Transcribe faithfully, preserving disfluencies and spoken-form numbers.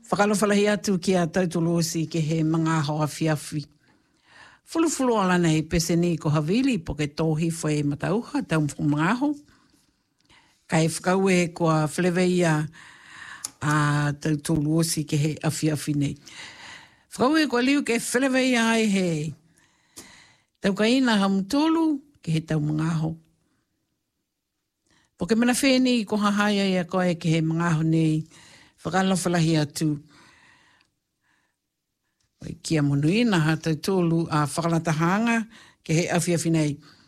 Whakalawhalahi atu ki a tautolosi ke he mga hoa fiafi. Fulufulu ala nei peseni ko havili po ke tohi fwe matauha tau mga ho. Kai whakaue ko a whleweia a tautolosi ke he afiafi nei. Whakaue ko liu ke whleweia ai he tau kaina hamutolu ke he tau mga ho. Po ke mana wheni ko hahaya ia koe ke he mga ho nei whakalawhalahi atu. Kia monuina ha tautolu a whakalatahanga ke he awhiawhi nei.